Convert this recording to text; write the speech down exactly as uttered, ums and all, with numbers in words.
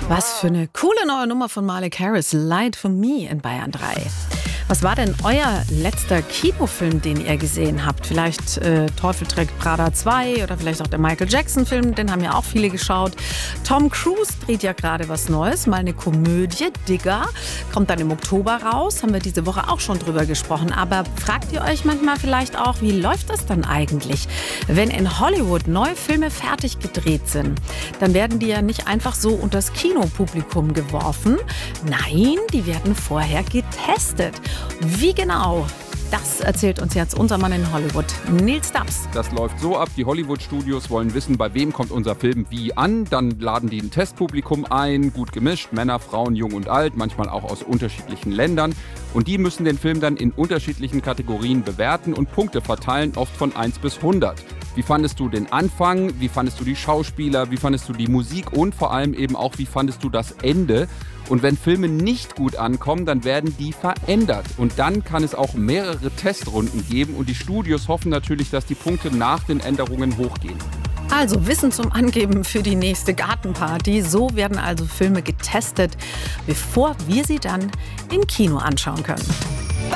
Was für eine coole neue Nummer von Malik Harris, Light for Me in Bayern drei. Was war denn euer letzter Kinofilm, den ihr gesehen habt? Vielleicht äh, Teufel trägt Prada zwei oder vielleicht auch der Michael Jackson-Film, den haben ja auch viele geschaut. Tom Cruise dreht ja gerade was Neues, mal eine Komödie, Digger, kommt dann im Oktober raus, haben wir diese Woche auch schon drüber gesprochen. Aber fragt ihr euch manchmal vielleicht auch, wie läuft das dann eigentlich? Wenn in Hollywood neue Filme fertig gedreht sind, dann werden die ja nicht einfach so unters Kinopublikum geworfen. Nein, die werden vorher getestet. Wie genau? Das erzählt uns jetzt unser Mann in Hollywood, Nils Dams. Das läuft so ab, die Hollywood-Studios wollen wissen, bei wem kommt unser Film wie an. Dann laden die ein Testpublikum ein, gut gemischt, Männer, Frauen, jung und alt, manchmal auch aus unterschiedlichen Ländern. Und die müssen den Film dann in unterschiedlichen Kategorien bewerten und Punkte verteilen, oft von eins bis hundert. Wie fandest du den Anfang? Wie fandest du die Schauspieler? Wie fandest du die Musik? Und vor allem eben auch, wie fandest du das Ende? Und wenn Filme nicht gut ankommen, dann werden die verändert. Und dann kann es auch mehrere Testrunden geben. Und die Studios hoffen natürlich, dass die Punkte nach den Änderungen hochgehen. Also Wissen zum Angeben für die nächste Gartenparty. So werden also Filme getestet, bevor wir sie dann im Kino anschauen können.